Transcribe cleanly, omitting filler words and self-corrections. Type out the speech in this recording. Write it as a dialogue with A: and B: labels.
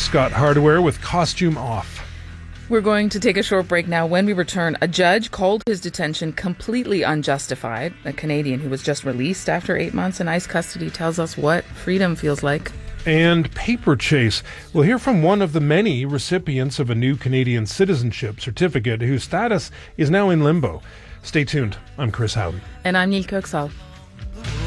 A: Scott Hardware with Costume Off.
B: We're going to take a short break now. When we return, a judge called his detention completely unjustified. A Canadian who was just released after 8 months in ICE custody tells us what freedom feels like.
A: And Paper Chase. We'll hear from one of the many recipients of a new Canadian citizenship certificate whose status is now in limbo. Stay tuned. I'm Chris Howden.
B: And I'm Neil Kirksall.